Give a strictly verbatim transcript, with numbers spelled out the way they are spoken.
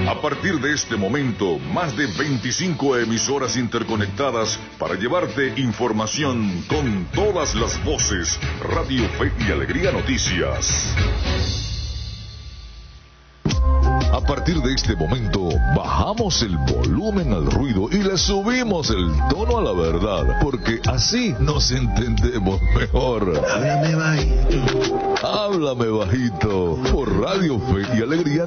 A partir de este momento, más de veinticinco emisoras interconectadas para llevarte información con todas las voces. Radio Fe y Alegría Noticias. A partir de este momento, bajamos el volumen al ruido y le subimos el tono a la verdad, porque así nos entendemos mejor. Háblame bajito. Háblame bajito, por Radio Fe y Alegría